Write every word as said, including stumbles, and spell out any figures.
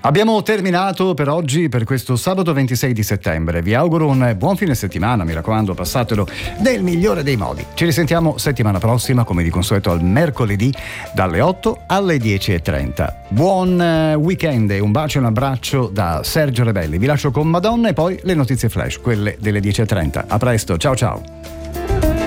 Abbiamo terminato per oggi, per questo sabato ventisei di settembre. Vi auguro un buon fine settimana, mi raccomando, passatelo nel migliore dei modi. Ci risentiamo settimana prossima, come di consueto al mercoledì, dalle otto alle dieci e trenta. Buon weekend e un bacio e un abbraccio da Sergio Rebelli. Vi lascio con Madonna e poi le notizie flash, quelle delle dieci e trenta. A presto, ciao ciao!